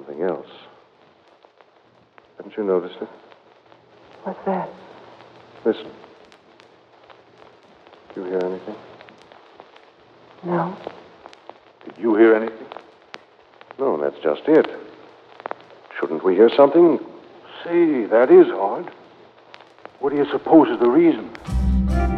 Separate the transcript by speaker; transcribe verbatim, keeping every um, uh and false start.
Speaker 1: something else. Haven't you noticed it?
Speaker 2: What's that?
Speaker 1: Listen. Did you hear anything?
Speaker 2: No.
Speaker 3: Did you hear anything?
Speaker 1: No, that's just it. Shouldn't we hear something?
Speaker 3: Say, that is odd. What do you suppose is the reason?